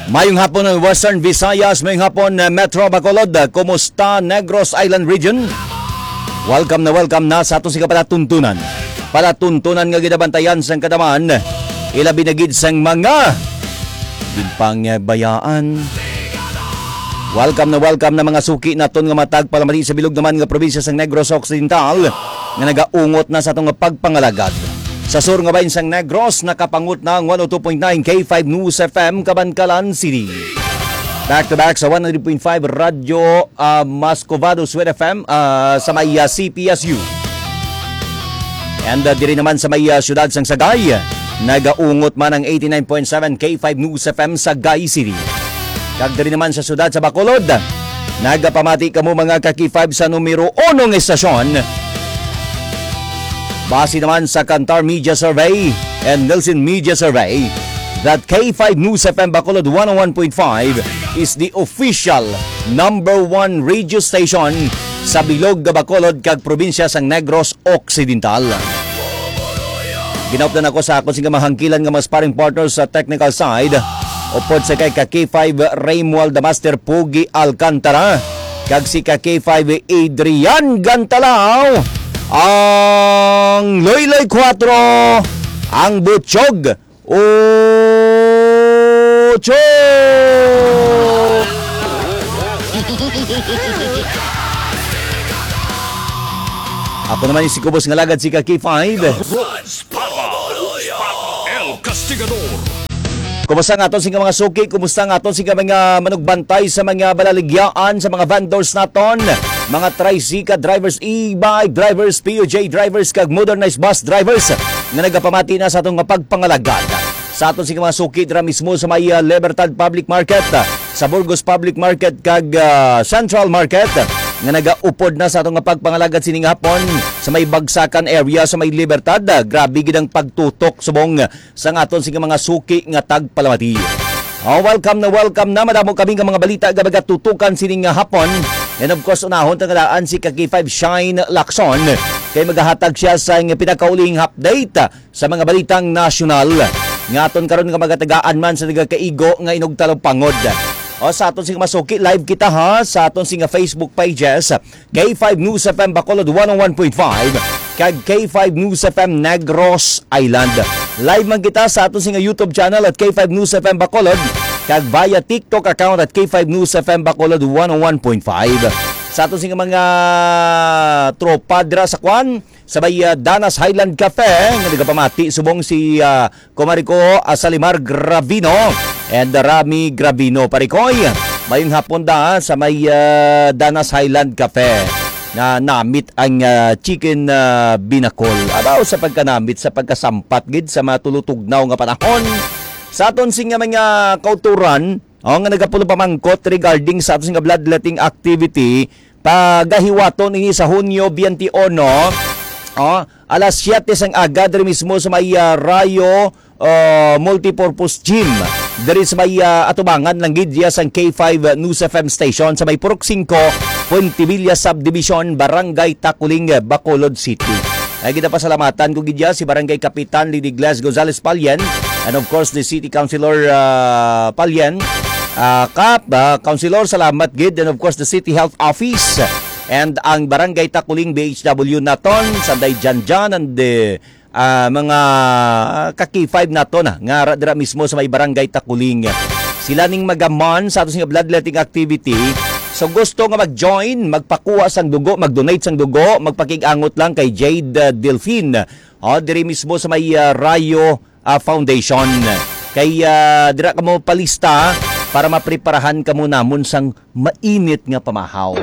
Mayong hapon ng Western Visayas, mayong hapon Metro Bacolod. Kumusta Negros Island Region? Welcome na sa atong palatuntunan. Palatuntunan nga ginabantayan sang kadaman. Ilabi na gid sang mga ginpang bayaan. Welcome na mga suki naton nga matag palamali sa bilog naman nga probinsya sang Negros Occidental nga nagaungot na sa atong pagpangalagad. Sa sur nga bahin sang Negros, nakapangut na ang 102.9 K5 News FM Cabancalan City. Back to back sa 100.5 Radyo Mascovado Sweet FM sa may CPSU. And diri naman sa may syudad sang Sagay, nagaungot man ang 89.7 K5 News FM sa Sagay City. Kag diri naman sa syudad sa Bacolod, nagapamati kamo mga kaki-5 sa numero 1 ng estasyon. Base naman sa Kantar Media Survey and Nielsen Media Survey that K5 News FM Bacolod 101.5 is the official number 1 radio station sa bilog nga Bacolod kag probinsya sang Negros Occidental. Ginautan ako sa akong singa mahangkilan nga mas sparring partners sa technical side. Upod sa kay K5 Raymuald Master Pugi Alcantara kag si K5 Adrian Gantalao. Ang Loyloy 4, ang Butchog 8. Ako naman yung si Kubos nga lagad si K5. El Castigador. Kumusta nga aton sa mga suki? Kumusta nga aton sa mga manugbantay sa mga balaligyaan, sa mga vendors naton? Mga tricycle drivers, e-bike drivers, POJ drivers, kag modernized bus drivers nga nagapamati na sa atong pagpangalagad. Sa aton sa mga suki dira mismo sa may Libertad Public Market, sa Burgos Public Market, kag Central Market nga nagaupod na sa atong pagpangalagad sining hapon sa may Bagsakan area sa may Libertad. Grabe gid ang pagtutok subong sa aton sa mga suki nga tagpalamati. Welcome na madamo kami nga mga balita nga magatutukan sining hapon. And of course, unahon tangadaan si Kaki5 Shine Lacson kay magahatag siya sa pinakauling update sa mga balitang nasyonal. Ngaton karon nga magatagaan man sa nagakaigo nga inugtalong pangod. Sa aton sing masuki, live kita ha sa aton sing Facebook pages, K5 News FM Bacolod 101.5 kag K5 News FM Negros Island. Live man kita sa aton sing YouTube channel at K5 News FM Bacolod kag via TikTok account at K5 News FM Bacolod 101.5. Sa aton sing mga tropa dira sa kwan sa may Danas Highland Cafe nga nagapamati subong si Comariko Salimar Gravino and Rami Gravino Parikoy. Mayong hapon da sa may Danas Highland Cafe na namit ang chicken binakol. Abaw sa pagkanamit, sa pagkasampat gid sa matulutugnaw nga panahon. Sa aton sing mga kauturan, nga nagapulo pamangkot regarding sa aton sing bloodletting activity pagahiwaton ini sa Hunyo 21, alas 7 sang aga diri mismo sa may Rayo Multipurpose Gym. Diri sa may atubangan lang gid sang K5 News FM station sa may Purok 5, Puentevilla Subdivision, Barangay Takuling, Bacolod City. Ay kita pasalamatan ko gid si Barangay Kapitan Lidiglas Gonzales Palyen and of course the City Councilor Palyen, Councilor salamat gid, and of course the City Health Office and ang Barangay Takuling BHW naton sanday Janjan and the mga kaki-5 naton nga dira mismo sa may Barangay Takuling. Sila ning magaman sa aton bloodletting activity. So gusto nga mag-join, magpakuha sang dugo, mag-donate sang dugo, magpakig-angot lang kay Jade Delphine. Diri mismo sa may Rayo Foundation. Kay dira ka mo palista para mapreparahan ka mo namon sang mainit nga pamahaw.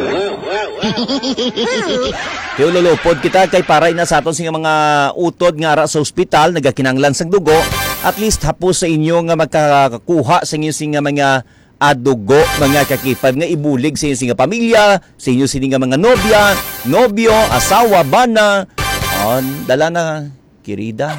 Kaya lulupod kita kay paray na sa aton sing mga utod nga ara sa ospital nagakinanglan sang dugo. At least hapos sa inyo nga magkakakuha sa inyo sing mga adugo, mga kakipad nga ibulig sa inyo sing pamilya, sa inyo sing mga nobya, nobyo, asawa, bana. Dala na kirida.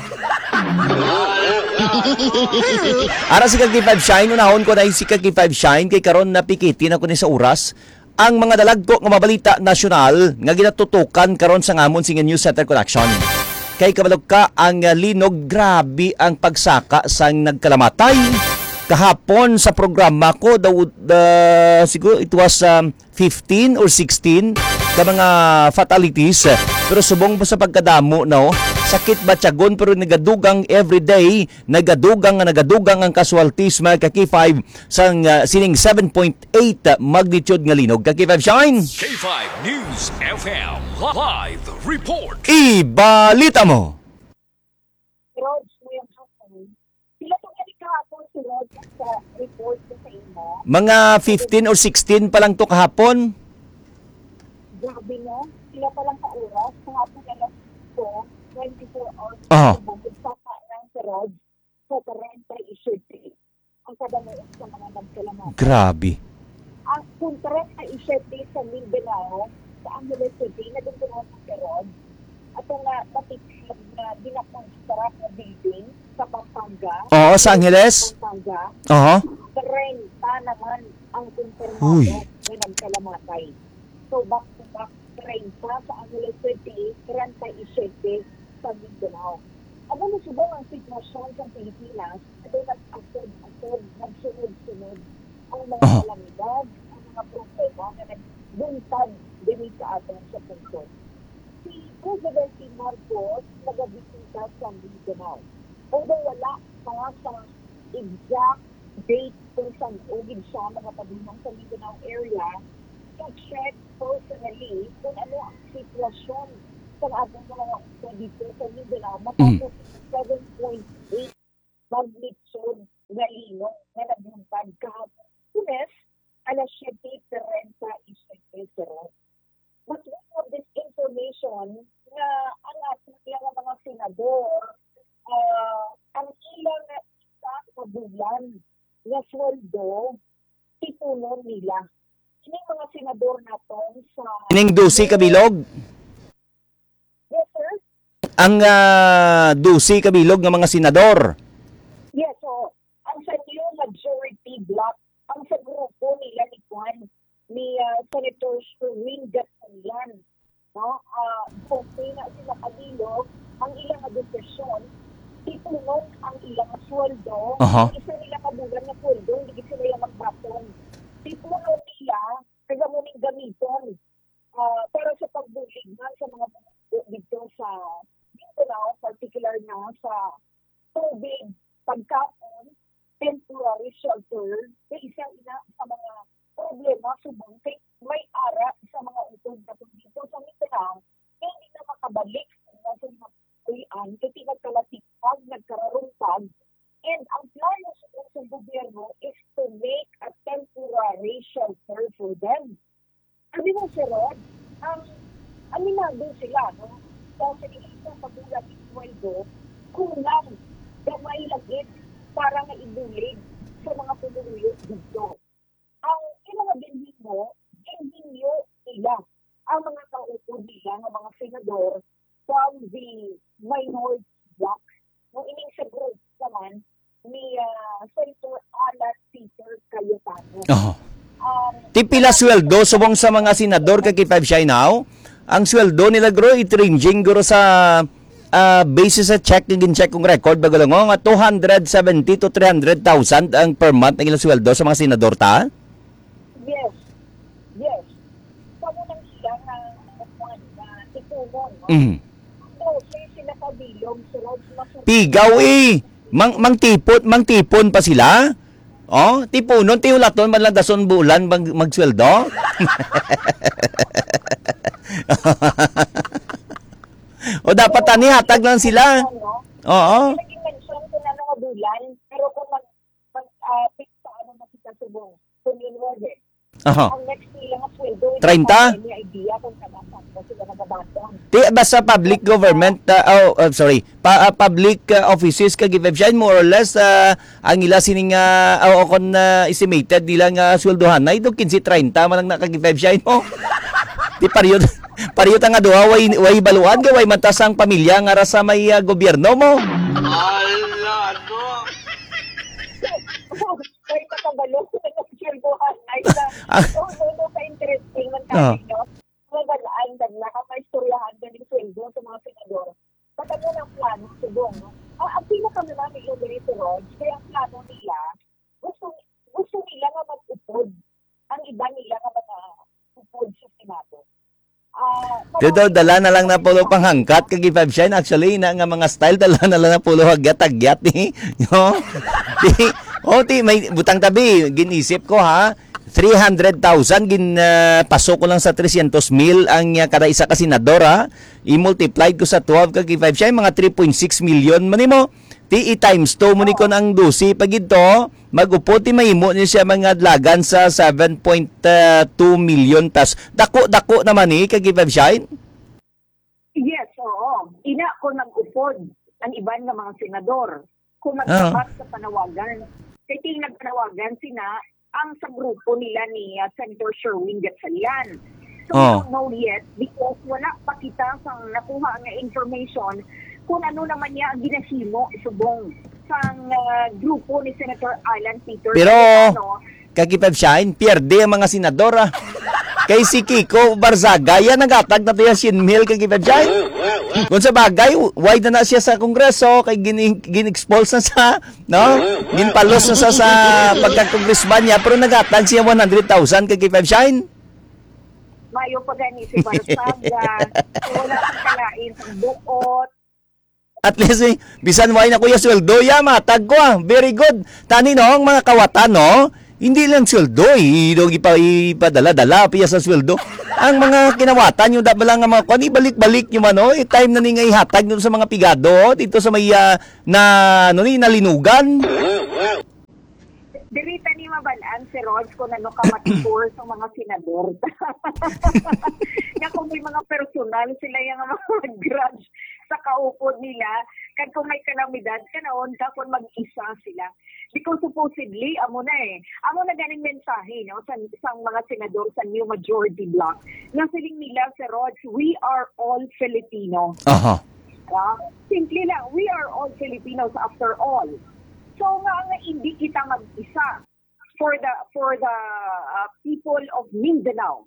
Ara si Kaki5 Shine, unahon ko na si Kaki5 Shine kay karon napikitin ako ni sa oras ang mga dalagko nga mabalita nasyonal nga ginatutukan karon sa ngamon sing News Center Connection. Kay kabalog ka ang linog, grabe ang pagsaka sang nagkalamatay kahapon sa programa ko, siguro it was 15 or 16 ka mga fatalities. Pero subong pa sa pagkadamo, no? Sakit ba tiyagon pero nagadugang everyday, nagadugang ang casualties mga K5 sang sining 7.8 magnitude nga linog. K5 Shine! K5 News FM Live Report. Ibalita mo! Rog, sila itong kahapon si Rog sa report ko sa imo. Mga 15 or 16 pa lang to kahapon. Grabe no? Sila pa lang sa oras. Kahapon na lang po, 24 hours. Bumagsak ng si Rog sa 30 ang kadamuot sa mga nagkalaman. Grabe. Ang kung 30 sa Mindanao, sa Angeles City, nadungtungan ng si Rog, at ang natiklag na dinakong sarap na building sa Pampanga. Oo, sa Angeles? Pampanga. Oo. 30 naman ang kumpirmado na nagkalamatay. So, back-to-back 30 sa Angeles City, 37 sa Mindanao. Ano mo subong ang sitwasyon sa Pilipinas, ito nag-asod, nagsunod-sunod ang mga kalamidad, ang mga problema na nagbuntag din sa atin sa punto. Si President Marcos nagabisita sa Mindanao. Although wala pa sa exact date kung saan ugid siya nagpabinang sa Mindanao area, to check personally kung ano ang sitwasyon sa ating mga dito sa Mindanao matapos 7.8 magnitude na linog na nagbuntag kahapon. Lunes, alas 7:30 isang. But we have this information na ang ating mga senador, ang ilang isa sa bulan na sweldo, tipunon nila. Sino mga senador natin sa... Ining 12 kabilog? Yes, sir? Ang 12 kabilog ng mga senador? Yes, so, ang sa new majority block, ang sa grupo nila ni Juan, ni Senator Sherwin Gatchalian, no? Kung na sila kabilog, ang ilang desisyon, tipunon ang ilang sweldo, isa nila kabulan na sweldo, hindi sila yung magbaton. Tipunon nila, kaya muning gamiton, para sa pagbuligman sa mga dito sa Mindanao, particular na sa tubig, pagkaon, temporary shelter, na isa sa mga problema subong kay may ara sa mga utod na dito sa Mindanao, hindi na makabalik sa mga kuyan, kasi nagkalatipag, nagkararumpag, and ang plano sa gobyerno is to make a temporary shelter for them. Ano mo, Sir Rod, aminado sila, no? Kasi isang pagulat ng sweldo, kulang gamay lagit para maibulig sa mga pumuluyo dito. Ang mga binhin mo, binhinyo nila ang mga kaupod nila ng mga senador from the minority bloc. Nung ining sa group naman ni Senator Alan Peter Cayetano. Tipila sweldo subong sa mga senador kay K5 siya now. Ang sweldo nila gro it-ranging guro sa basis sa check kong record bago lang nga 270 to 300,000 ang per month ang ilang sweldo sa mga senador ta. Yes. Pamo nang sila na tipunon, no? So, sila kabilog, sunod, pigaw mang tipon pa sila. Oh, tipunon tiulaton man lang dason bulan magsweldo. O dapat tani hatag lang sila. Oo. Naging mention kung ano nga bulan, pero kung mag-pick sa ano makita subong, kung inwarded. Ang next nila nga sweldo, 30? May idea kung kanasan ko sila nagabaton. Basta public government, public offices ka give siya more or less ang ila sining kon estimated nila nga sweldohan na ito 15-30 man lang nakagive siya mo. Di pariyot nga duha way baluan ka way matasang pamilya nga ra sa may gobyerno mo. Ala no. Ay kakabalo ko na sweldohan ay sa ka interesting man kanino. Magalaan nagla ka istoryahan din sweldo sa mga senador. Patamo ng plano subong, no? Ang pinakamalaki yung ganito, Rod, kaya ang plano nila, Dito, dala na lang na pulo panghangkat kag Five Shine. Actually, na nga mga style, dala na lang na pulo hagyat-agyat. No? May butang tabi, ginisip ko ha. 300,000 pasok ko lang sa 300,000 ang kada isa ka senador ha. I-multiplied ko sa 12 kag Five Shine, mga 3.6 million man mo. Ti times 2 mo ni kon ang 12 pag ito, mag-upo ti mahimo ni siya mga adlagan sa 7.2 million tas dako naman ni kag Five Shine. Yes, oo. Ina ko nag-upod ang iban nga mga senador kung nagsabat sa panawagan. Kaya nagpanawagan sina ang sa grupo nila ni Senator Sherwin Gatchalian. So, we don't know yet because wala pa kita sa nakuha nga information kung ano naman niya ang ginahimo subong sa grupo ni Senator Alan Peter. Pero, kag Five Shine, pierde ang mga senador ah. Kay si Kiko Barzaga, yan nagatag na tiya 100 mil kag Five Shine. Kung sa bagay, wide na siya sa Kongreso, kay gin-expulse na sa, no? Ginpalos na sa pagka-congressman niya, pero nagatag siya 100,000 kag Five Shine. Mayo pa gani si Barzaga, wala kang kalain sa buot. At least, bisan why na kuya sweldo, matag ko ah. Very good. Tani no, ang mga kawatan no, hindi lang sweldo, ipadala-dala, piya sa sweldo. Ang mga kinawatan, yung dapat lang mga kwan, ibalik-balik yung ano, time na ni nga ihatag nyo sa mga pigado, dito sa may nalinugan. Dirita ni mabalaan si Rods kung ano ka matur sa mga senador. Na kung may mga personal, sila yung mga grudge sa kaupod nila, kan kung may kalamidad, kanaon ka kung mag-isa sila. Because supposedly, amo na ganing mensahe no, sa mga senador sa new majority bloc. Nasiling nila si Rods, we are all Filipino. Simple lang, we are all Filipinos after all. So nga hindi kita mag-isa for the people of Mindanao.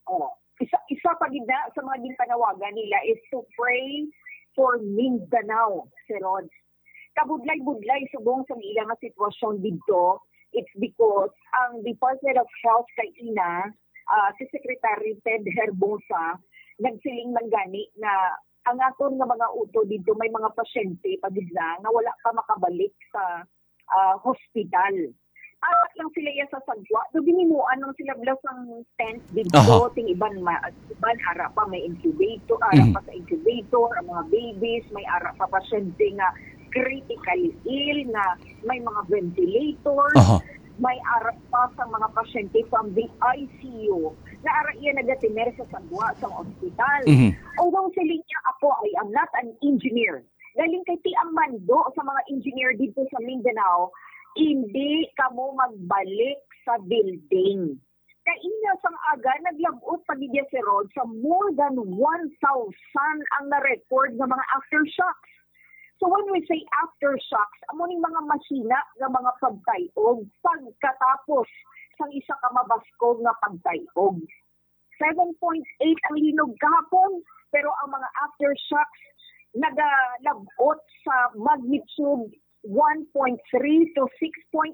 Isa pa gid na sa mga ginpanawagan nila is to pray for Mindanao, si Rods. Kabudlay-budlay subong sa ilang sitwasyon dito, it's because ang Department of Health kay ina, si Secretary Ted Herbosa, nagsiling man gani na ang aton nga mga uto dito may mga pasyente pagid na wala pa makabalik sa hospital. Arat lang sila iya sa sagwa. So, binimuan lang sila blas ng tent dito. Ting iban ara pa may incubator, ara pa sa incubator, ang mga babies, may ara pa pasyente nga critically ill, na may mga ventilators, may ara pa sa mga pasyente from the ICU, na ara iya nagatiner sa sagwa sa hospital. Although sila niya ako, I am not an engineer. Galing kay ti ang mando sa mga engineer dito sa Mindanao, hindi kamo magbalik sa building. Kaina sang aga, naglabot pa niya si Rod sa more than 1,000 ang na-record ng mga aftershocks. So when we say aftershocks, amo ning mga masina ng mga pagtayog pagkatapos sang isa ka mabaskog nga pagtayog. 7.8 ang linog kahapon, pero ang mga aftershocks nagalabot sa magnitude 1.3 to 6.7.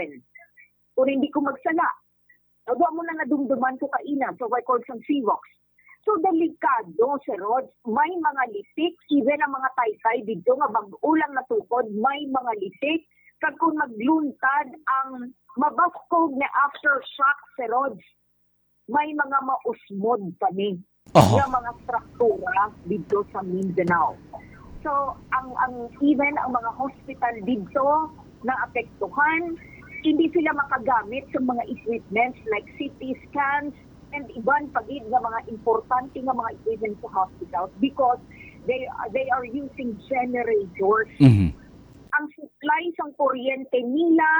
Kung hindi ko magsala, nagawa mo na nadumduman ko kaina sa record ng CVOX. So, delikado, Sir Rod. May mga litik, even ang mga taytay dito, nga bag-ulang natukod, may mga litik. Kag kung magluntad ang mabaskog na aftershock, Sir Rod, may mga mausmod pa ni. Yung mga struktura dito sa Mindanao. So, even ang mga hospital dito na apektuhan, hindi sila makagamit sa mga equipments like CT scans and iban pagid nga mga importante nga mga equipment sa hospitals because they are using generators. Ang supply sang kuryente nila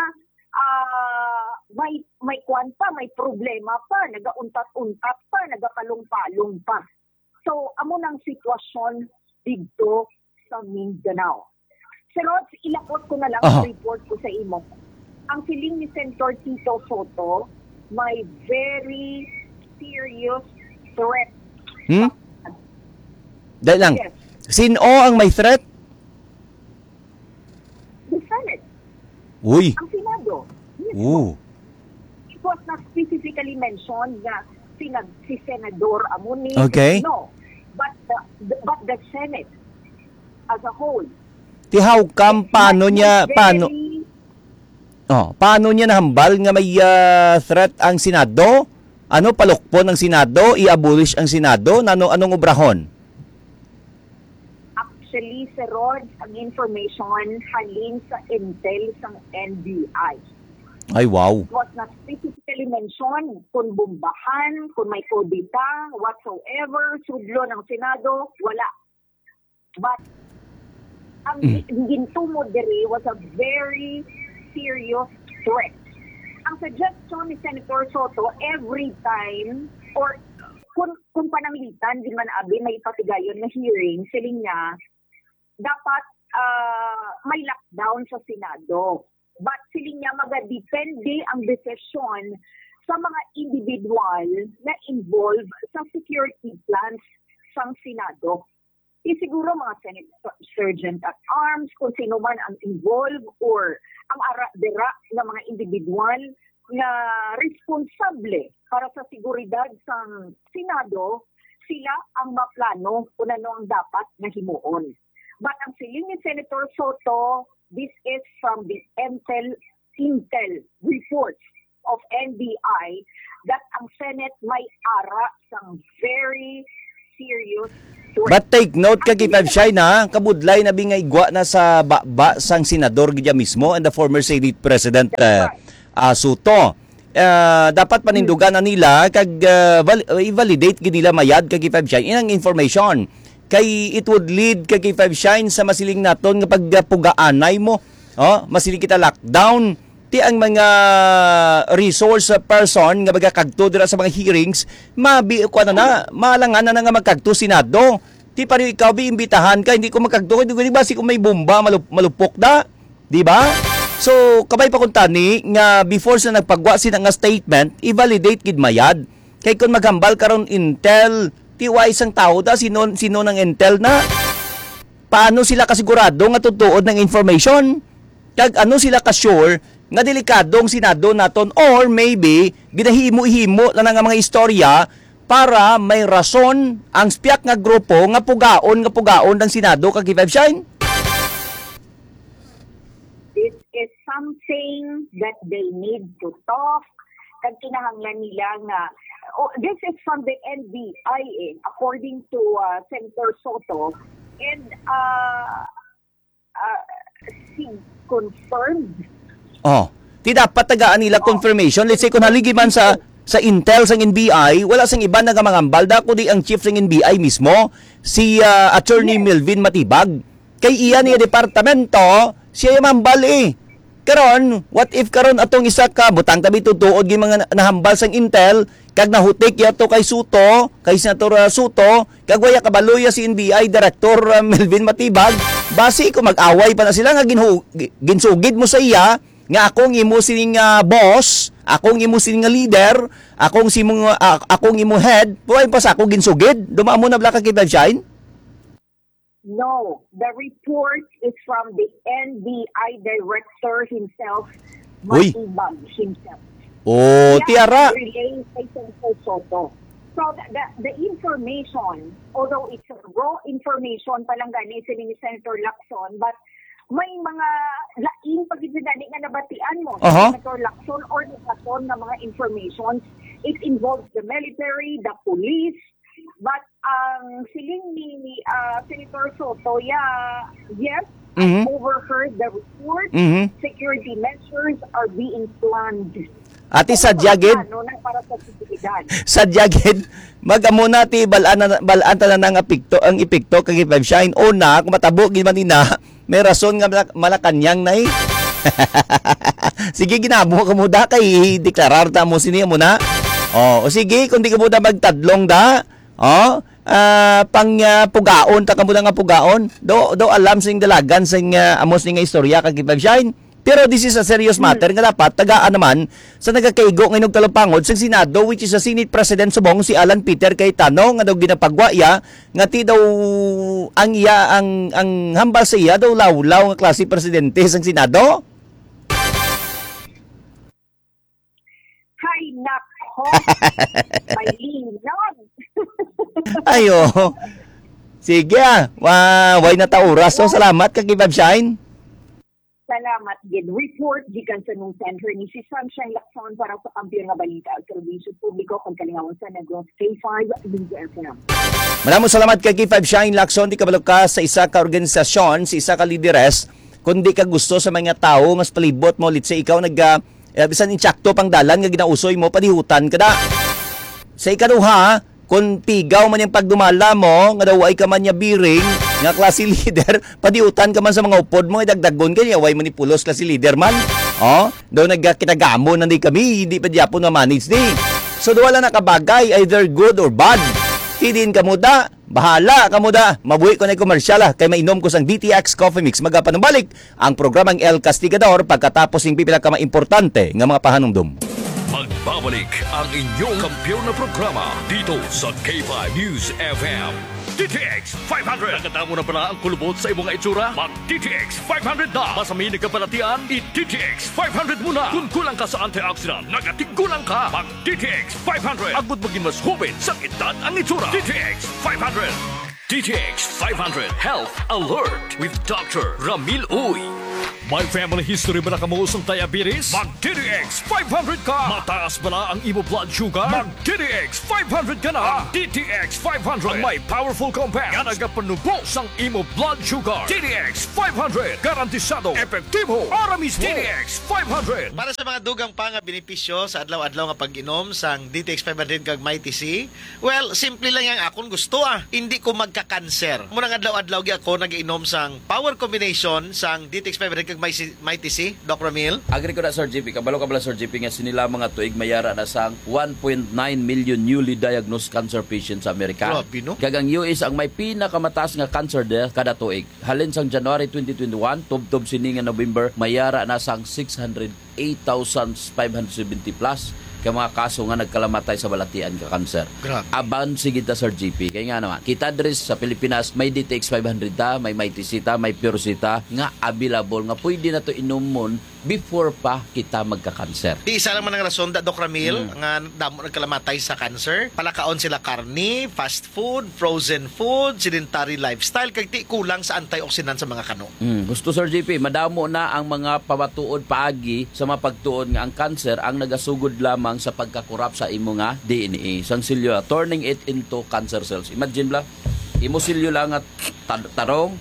may kwan pa, may problema pa, nagauntat-untat pa, nagapalong-palong pa. So, amo nang sitwasyon dito sa Mindanao. Sir Rods, ilapot ko na lang ang report ko sa imo. Ang siling ni Senator Tito Soto, may very serious threat. Dahil lang, Yes. sino ang may threat? The Senate. Uy. Ang Senado. Yes. It was not specifically mentioned na si Senador Amunis. Okay. No. but the Senate as a whole. Ti how come paano niya nahambal nga may threat ang Senado? Ano palukpon ng Senado, i-abolish ang Senado, anong obrahon? Actually, Sir Rod, ang information halin sa intel ng NBI. Ay wow. It was not specifically mentioned kung bumbahan, kung may kodita, whatsoever, sudlo ng Senado, wala. But ang ginto mo diri was a very serious threat. Ang suggestion ni Senator Soto every time or kung pananglitan di man abi may patigayon na hearing siling niya dapat may lockdown sa Senado. But siling niya magadepende ang desisyon sa mga individual na involved sa security plans sa Senado. Siguro mga Senate Sergeant at Arms, kung sino man ang involved or ang ara-dera ng mga individual na responsable para sa seguridad ng Senado, sila ang maplano kung ano ang dapat na himuon. But ang siling ni Senator Soto, this is from the intel reports of NBI that ang Senate may ara sang very serious threat. But take note kay Pavshay na kabudlay na bingay gwa na sa baba sang senador gidya mismo and the former Senate President Soto. Dapat panindugan na nila kag i-validate gid nila mayad kay Pavshay inang information kay it would lead kay Pavshay sa masiling naton nga pagpugaanay mo. Masiling kita lockdown ti ang mga resource person nga magakagto dira sa mga hearings malangan na nga magkagto Senado. Ti pare ikaw iimbitahan ka hindi ko magkagto hindi ba si kung may bomba malupok da, di ba? So kabay pa kun tani nga before sa nagpagwa sila nga statement i-validate gid mayad. Kay kun maghambal karon intel ti wa isang tao da sino ng intel na paano sila kasigurado nga tutuod ng information? Kag ano sila ka-sure nga delikadong Senado naton or maybe ginahimo-himo na nga mga istorya para may rason ang spiak nga grupo nga pugaon ng Senado kag Pavshay. This is something that they need to talk kag kinahanglan nila nga this is from the NBI according to Senator Soto and she confirmed. Di dapat tagaan nila confirmation. Let's say kung haligi man sa intel sang NBI, wala sang iba nga mangambal da kundi ang chief sang NBI mismo, si Attorney Melvin Matibag. Kay iya niya departamento, siya yung mambal Karon, what if karon atong isa ka butang tabi tutuod gi mga nahambal sang intel kag nahutik yato kay Soto, kay Senator Soto, kag waya kabaloya si NBI Director Melvin Matibag, basi ko mag-away pa na sila nga ginsugid mo sa iya nga akong imo sining boss, akong imo sining leader, akong imo head, puay pa sa ako ginsugid, dumaan mo na bla ka kay Pavshay? No, the report is from the NBI director himself, Uy. Matibag himself. Tiara. Relaying kay Senator Soto. So the information, although it's raw information palang gani sa ni Senator Lacson, but may mga laing pagdidani nga nabatian mo sa Senator Lacson or Lacson na mga information. It involves the military, the police, but ang siling ni Senator Soto, yes, I overheard the report. Security measures are being planned. Ati sadyagid. Para sa seguridad. Sadyagid magamo na ti balaan tanan ang epekto kay Pavshay. Una kung matabo gid man nina, may rason nga malakanyang nay. Sige ginamo ka mo da kay deklarar ta mo sini mo na. O sige kung di ka mo da magtadlong da. Pugaon ta kamo nga pugaon. Do alam sing dalagan sing amos ni nga istorya kay Pavshay. Pero this is a serious matter nga dapat tagaan naman sa nagakaigo ng talupangod sa Senado which is a Senate President subong si Alan Peter Cayetano nga daw ginapagwa iya nga ti daw ang hambal sa iya daw lawlaw nga klase presidente sa Senado. Hay nako. May linog. Ayo. Sige way na ta oras. So, salamat kag Kay Shine. Salamat gid. Report gikan sa News Center ni si Sunshine Lacson para sa kampiyon nga balita at serbisyo publiko kung kalingawan sa Negros K5 News FM. Maraming salamat kay Kay Shine Lacson. Di kabalo ka sa isa ka organisasyon, sa isa ka lideres. Kung di ka gusto sa mga tao, mas palibot mo, let's say ikaw bisan intsakto pang dalan nga ginausoy mo, padihutan ka da. Sa ikaduha, kung pigaw man yung pagdumala mo, nga daw ay ka man niya biring, nga klase leader, padiutan ka man sa mga upod mo, idagdagon ka niya, way manipulos klase leader man. Daw nagkitagamo na di kami, hindi pa diapon na manage ni. So wala na kabagay, either good or bad. Tidin ka muda, bahala ka muda. Mabuhi ko na komersyal kay mainom ko sang DTX Coffee Mix. Magapanubalik ang programang El Castigador pagkatapos ng pipila ka importante nga mga pahanumdum. Magbabalik ang inyong kampiyon na programa dito sa K5 News FM. DTX 500. Nagkata mo na pala ang kulubot sa imong itsura? Mag DTX 500 na. Masamini ka palatian? I-DTX 500 muna. Kung kulang ka sa antioxidant, nagatigulang ka. Mag DTX 500. Agbot maging mas hubin sa edad ang itsura. DTX 500. DTX 500 Health Alert with Dr. Ramil Uy. May family history ba na kamuusong diabetes? Mag-DTX 500 ka! Mataas ba na ang imo blood sugar? Mag-DTX 500 ka na! DTX 500 ang may powerful compounds nga nagapanubos ang imo blood sugar. DTX 500 garantisado, epektibo, para mismo. DTX 500 Para sa mga dugang pa nga benepisyo sa adlaw-adlaw nga pag-inom sang DTX 500 kag Mighty C, well, simple lang yang akong gusto Hindi ko magka-cancer. Muna nga adlaw-adlaw gi ako nag-inom sang power combination sang DTX 500 kag Mighty C, Doc Ramil. Agri ko na Sir JP, kabalo Sir JP nga sinila mga tuig mayara na sang 1.9 million newly diagnosed cancer patients sa Amerika. Grabe, no? Kagang US ang may pinakamataas nga cancer death kada tuig. Halin sang January 2021, tubtob sini nga November, mayara na sang 608,570 plus kay mga kaso nga nagkalamatay sa balatian ka cancer. Grabe. Aban sige ta Sir JP. Kaya nga naman, kita dres sa Pilipinas may DTX 500 ta, may Mighty C ta, may Pure C ta nga available nga pwede na to inumon before pa kita magka-cancer. Di isa lang man ang rason Doc Ramil nga damo nagkalamatay sa cancer. Palakaon sila karni, fast food, frozen food, sedentary lifestyle kay ti kulang sa antioxidant sa mga kano. Gusto Sir JP, madamo na ang mga pamatuod paagi sa mga pagtuon nga ang cancer ang nagasugod lamang sa pagkakurap sa imo nga DNA. Sang silyo, turning it into cancer cells. Imagine bla, imo silyo lang at tarong,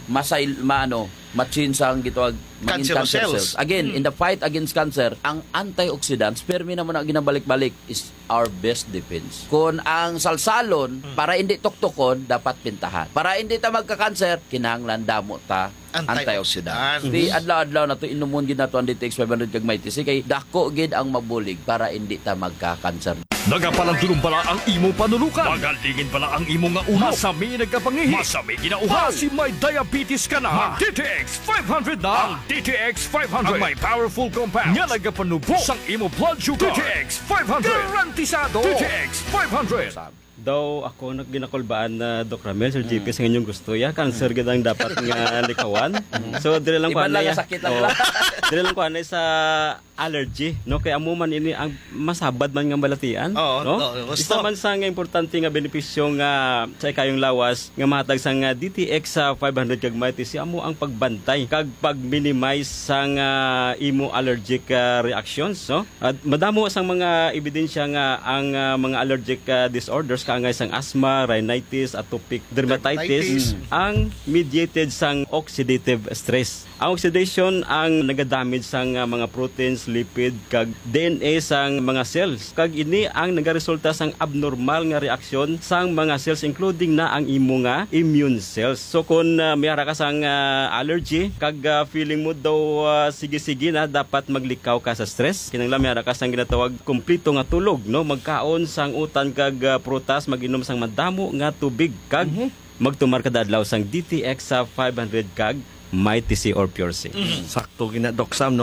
machin sang gitawag maging cancer cells. Again, in the fight against cancer, ang antioxidants, permi na mo na ginabalik-balik, is our best defense. Kung ang salsalon, para hindi tuktukon, dapat pintahan. Para hindi ta magka-cancer, kinahanglan damo ta antioxidants. Di adlaw-adlaw na to inumon gid nato ang DTX 500 kag Mighty C kay dako gid ang mabulig para hindi ta magka-cancer. Nagapalandulong pala ang imo panulukan. Magalingin pala ang imo nga uhaw. Masami nagkapangihi. Masami ginauhaw. Kasi may diabetes ka na. DTX 500 na. Ang DTX 500 ang may powerful compounds nga nagapanubos ang imo blood sugar. DTX 500 garantisado. DTX 500 Daw ako ginakulbaan na Doc Ramil, Sir JP, sa inyong gusto cancer gid ang dapat nga likawan. So dire lang ko Iba lang ang sakit lang. dire lang ko sa allergy, no? Kaya amo man ini ang masabad man nga balatian, no? Isa man sa nga importante nga benepisyo nga sa kayong lawas nga mahatag sa nga DTX 500 kag Mighty C amo ang pagbantay kag pag-minimize sang imo allergic reactions, no? At madamo sang mga ebidensya nga ang mga allergic disorders kaangay sang asthma, rhinitis, atopic dermatitis ang mediated sang oxidative stress. Ang oxidation ang nagadamage sang mga proteins, lipid kag DNA sang mga cells. Kag ini ang nagaresulta sang abnormal nga reaksyon sang mga cells including na ang imo nga immune cells. So kung mayara ka sang allergy kag feeling mo daw sige-sige na dapat maglikaw ka sa stress, kinahanglan mayara ka sang ginatawag kumpleto nga tulog, no? Magkaon sang utan kag prutas, mag-inom sang madamo nga tubig kag magtumar kada adlaw sang DTX 500 kag Mighty C or Pure C. Sakto gina Doc Sam, no?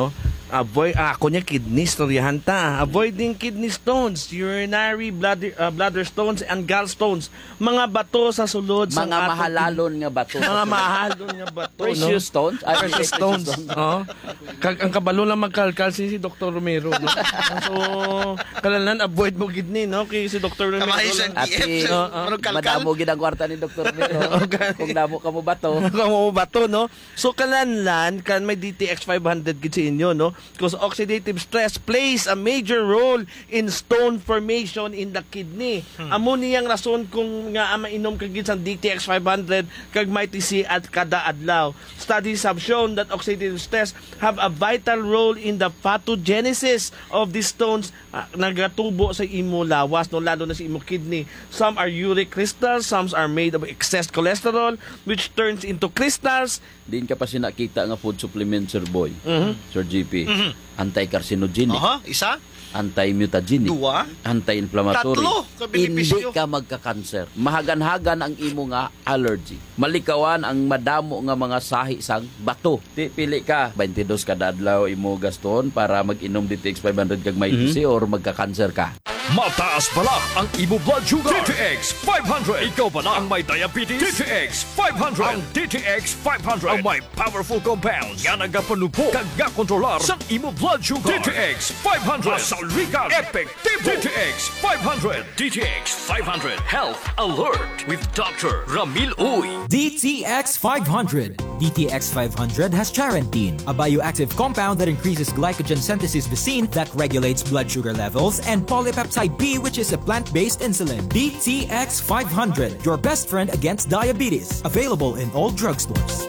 kidney storyahan ta. Avoiding kidney stones, urinary bladder stones, and gallstones. Mga bato sa sulod. Mga mahalalon nga bato. Mga mahalon nga bato. Precious stones? Precious stones. Ang kabalo lang magkalkal si Dr. Romero. No? So, kalanan, avoid mo kidney, no? Kay si Dr. Romero. Ati, madamo gid ang kwarta ni Dr. Romero. Kung damo ka mo bato. Kamo bato, no? So, kalanan, kan may DTX 500 gid sa inyo, no? Because oxidative stress plays a major role in stone formation in the kidney. Amo niyang rason kung nga mainom kag gid sang DTX 500 kag Mighty C at kada adlaw. Studies have shown that oxidative stress have a vital role in the pathogenesis of these stones, nagatubo sa imo lawas, no, lalo na sa imo kidney. Some are uric crystals, some are made of excess cholesterol which turns into crystals. Din ka pa sinakita nga food supplement, Sir Boy. Sir GP. Anti-carcinogenic. Isa? Anti-mutagenic. Dua? Anti-inflammatory. Tatlo ka benepisyo. Hindi ka magka-cancer. Mahagan-hagan ang imo nga allergy. Malikawan ang madamo nga mga sahi sang bato. Di pili ka 22 kada adlaw imo gaston para mag-inom DTX 500 kag Mighty C or magka-cancer ka. Mataas pala ang imo blood sugar. DTX 500. Ikaw pala ang may diabetes. DTX 500. Ang DTX 500 ang may powerful compounds nga nagapanupo kag kontrolar sa imo blood sugar. DTX 500. Masalrikan. Epektibo. DTX 500. DTX 500. Health Alert with Dr. Ramil Uy. DTX 500. DTX 500 has charantine, a bioactive compound that increases glycogen synthesis Vicine that regulates blood sugar levels, and polypeptide B, which is a plant-based insulin. DTX 500, your best friend against diabetes. Available in all drugstores.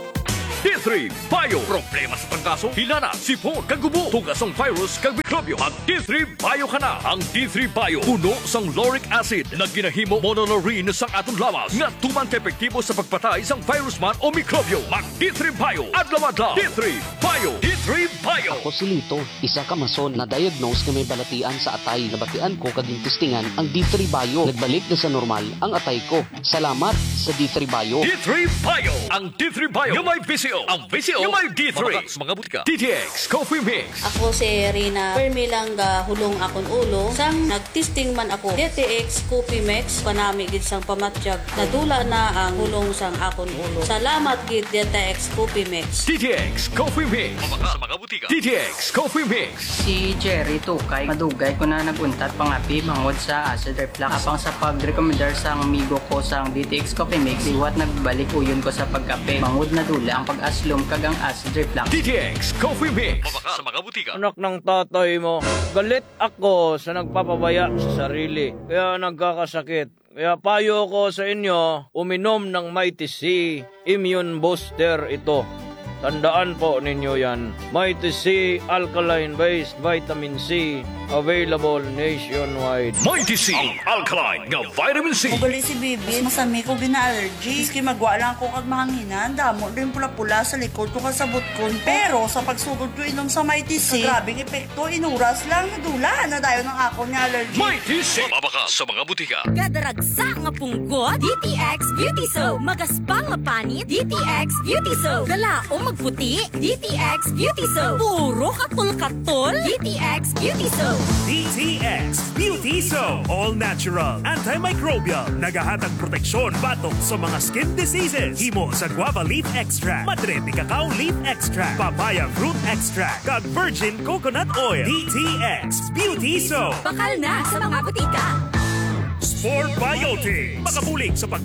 D3 Bio. Problema sa pangkaso, hilana, sipon, kagubo, tugasong virus, kag mikrobyo. Mag D3 Bio ka na. Ang D3 Bio, puno sang lauric acid na ginahimo monolaurin sang atong lawas nga tuman epektibo sa pagpatay sang virus man o mikrobyo. Mag D3 Bio. Adlaw-adlaw. D3 Bio. D3 Bio. Ako si Lito, isa ka mason na diagnose na may balatian sa atay. Nabatian ko kaging testingan ang D3 Bio. Nagbalik na sa normal ang atay ko. Salamat sa D3 Bio. D3 Bio. Ang D3 Bio yung may VCO. Ang VCO yung may D3. Mga butika. DTX Coffee Mix. Ako si Rina Permilang hulong akon ulo. Sang nagtesting man ako DTX Coffee Mix. Panami gid sang pamatjag. Nadula na ang hulong sang akon ulo. Salamat gid DTX Coffee Mix. DTX Coffee Mix. Sa mga butika. DTX Coffee Mix. Si Jerry Tukay, madugay ko na naguntat pangapi mangod sa acid reflux. Apang sa pag-recommendar sang amigo ko sang DTX Coffee Mix, iwat nagbalik uyon ko sa pagkape. Mangod na dula ang pag-aslom kagang acid reflux. DTX Coffee Mix. Sa mga butika. Anak ng tatay mo, galit ako sa nagpapabaya sa sarili. Kaya nagkakasakit. Kaya payo ko sa inyo, uminom ng Mighty C Immune Booster ito. Tandaan po ninyo yan. Mighty C Alkaline-based Vitamin C, available nationwide. Mighty C Alkaline nga Vitamin C. Magali si Bibi, masami ko gina-allergy. Iski magwa lang ko kag mahanginan, damo rin pula-pula sa likod ko kasabot ko. Pero sa pagsugod ko inom sa Mighty C, grabing epekto, inuras lang, nadula na dayo ng ako ni allergy. Mighty C. Mabaka sa mga butika. Kadaragsa nga punggot, DTX Beauty Soap. Magaspang nga panit, DTX Beauty Soap. Galaong magputi, DTX Beauty Soap. Puro katol-katol, DTX Beauty Soap. DTX Beauty Soap. All natural, antimicrobial, nagahatag proteksyon batok sa mga skin diseases. Himo sa guava leaf extract, madre de cacao leaf extract, papaya fruit extract, kag virgin coconut oil. DTX Beauty Soap. Bakal na sa mga butika. Sport Biotics. Makabulig sa